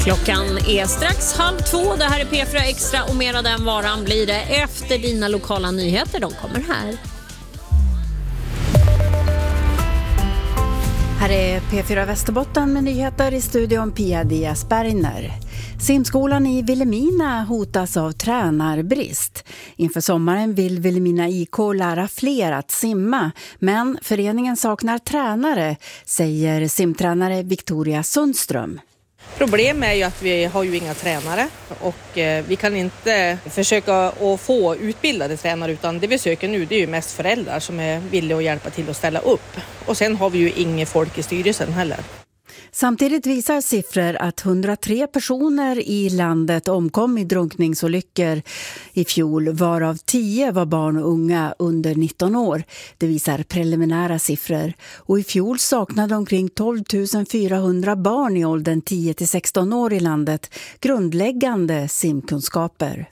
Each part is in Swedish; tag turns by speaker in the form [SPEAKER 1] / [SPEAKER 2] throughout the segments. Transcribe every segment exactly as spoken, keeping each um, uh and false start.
[SPEAKER 1] Klockan är strax halv två. Det här är P fyra Extra och mera den varan blir det efter dina lokala nyheter. De kommer här.
[SPEAKER 2] Här är P fyra Västerbotten med nyheter i studion Pia Diaz Bergner. Simskolan i Vilhelmina hotas av tränarbrist. Inför sommaren vill Vilhelmina I K lära fler att simma, men föreningen saknar tränare, säger simtränare Victoria Sundström.
[SPEAKER 3] Problemet är ju att vi har ju inga tränare och eh, vi kan inte försöka att få utbildade tränare, utan det vi söker nu det är ju mest föräldrar som är villiga att hjälpa till att ställa upp. Och sen har vi ju inga folk i styrelsen heller.
[SPEAKER 2] Samtidigt visar siffror att hundratre personer i landet omkom i drunkningsolyckor i fjol, varav tio var barn och unga under nitton år. Det visar preliminära siffror. Och i fjol saknade omkring tolv tusen fyrahundra barn i åldern tio till sexton år i landet grundläggande simkunskaper.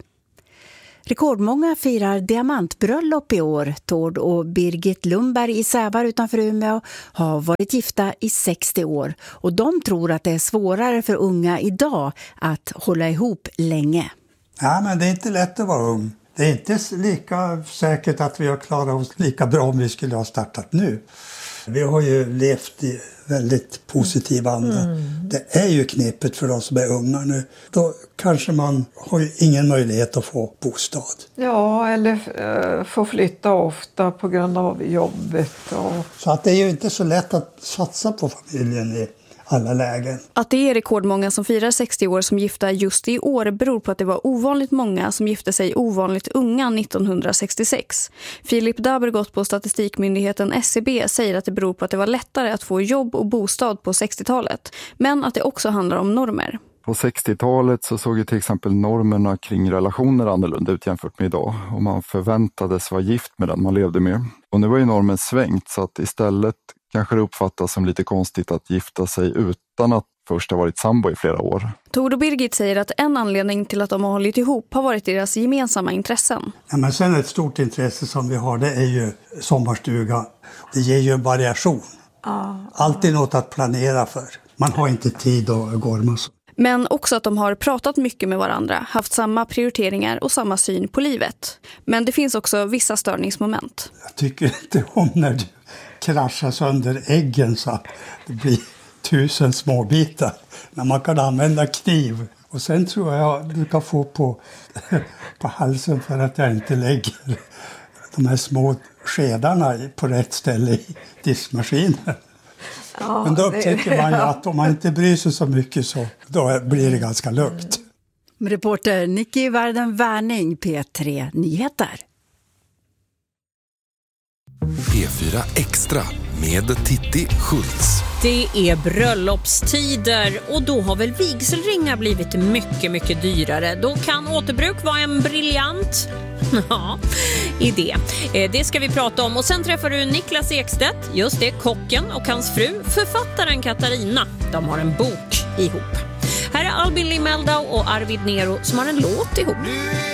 [SPEAKER 2] Rekordmånga firar diamantbröllop i år. Tord och Birgit Lundberg i Sävar utanför Umeå har varit gifta i sextio år. Och de tror att det är svårare för unga idag att hålla ihop länge.
[SPEAKER 4] Ja, men det är inte lätt att vara ung. Det är inte lika säkert att vi har klarat oss lika bra om vi skulle ha startat nu. Vi har ju levt i väldigt positiv anda. Mm. Det är ju knepet för de som är unga nu. Då kanske man har ju ingen möjlighet att få bostad.
[SPEAKER 5] Ja, eller uh, få flytta ofta på grund av jobbet. Och...
[SPEAKER 4] Så att det är ju inte så lätt att satsa på familjen i alla lägen.
[SPEAKER 6] Att det är rekordmånga som firar sextio år som gifta just i år beror på att det var ovanligt många som gifte sig ovanligt unga nittonhundrasextiosex. Filip Dabergott på statistikmyndigheten S C B säger att det beror på att det var lättare att få jobb och bostad på sextiotalet, men att det också handlar om normer.
[SPEAKER 7] På sextiotalet så såg ju till exempel normerna kring relationer annorlunda ut jämfört med idag, och man förväntades vara gift med den man levde med. Och nu har ju normen svängt, så att istället kanske det uppfattas som lite konstigt att gifta sig utan att först ha varit sambo i flera år.
[SPEAKER 6] Tord och Birgit säger att en anledning till att de har hållit ihop har varit deras gemensamma intressen.
[SPEAKER 4] Ja, men sen ett stort intresse som vi har, det är ju sommarstuga. Det ger ju en variation. Ah, Alltid något att planera för. Man har inte tid att gorma så.
[SPEAKER 6] Men också att de har pratat mycket med varandra, haft samma prioriteringar och samma syn på livet. Men det finns också vissa störningsmoment.
[SPEAKER 4] Jag tycker inte om när du kraschar sönder äggen så att det blir tusen små bitar. När man kan använda kniv. Och sen tror jag du kan få på, på halsen för att jag inte lägger de här små skedarna på rätt ställe i diskmaskinen. Ja, men då upptäcker man ju att om man inte bryr sig så mycket så då blir det ganska lugnt.
[SPEAKER 2] Reporter Nicky Värden Värning, P tre Nyheter.
[SPEAKER 8] P fyra Extra med Titti Schultz.
[SPEAKER 1] Det är bröllopstider och då har väl vigselringar blivit mycket, mycket dyrare. Då kan återbruk vara en briljant ja, idé. Det ska vi prata om. Och sen träffar du Niklas Ekstedt, just det, kocken, och hans fru, författaren Katarina. De har en bok ihop. Här är Albin Limeldau och Arvid Nero som har en låt ihop.